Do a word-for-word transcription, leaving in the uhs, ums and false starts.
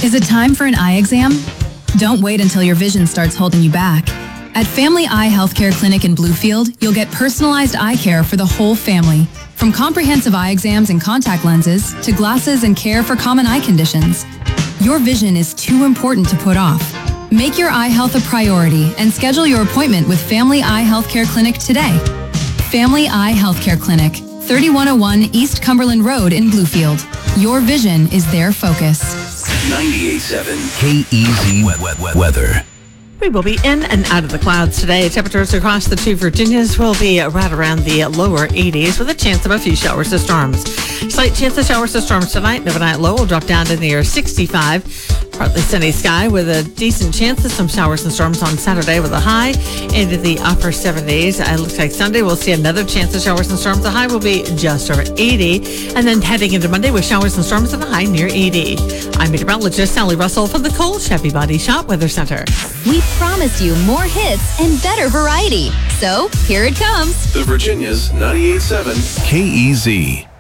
Is it time for an eye exam? Don't wait until your vision starts holding you back. At Family Eye Healthcare Clinic in Bluefield, you'll get personalized eye care for the whole family. From comprehensive eye exams and contact lenses to glasses and care for common eye conditions. Your vision is too important to put off. Make your eye health a priority and schedule your appointment with Family Eye Healthcare Clinic today. Family Eye Healthcare Clinic, thirty-one oh one East Cumberland Road in Bluefield. Your vision is their focus. ninety-eight point seven K E Z weather. We will be in and out of the clouds today. Temperatures across the two Virginias will be right around the lower eighties with a chance of a few showers or storms. Slight chance of showers or storms tonight. The overnight low will drop down to near sixty-five. Partly sunny sky with a decent chance of some showers and storms on Saturday with a high into the upper seventies. It looks like Sunday we'll see another chance of showers and storms. The high will be just over eighty. And then heading into Monday with showers and storms and a high near eighty. I'm meteorologist Sally Russell from the Cole Chevy Body Shop Weather Center. We promised you more hits and better variety. So here it comes. The Virginia's ninety-eight point seven K E Z.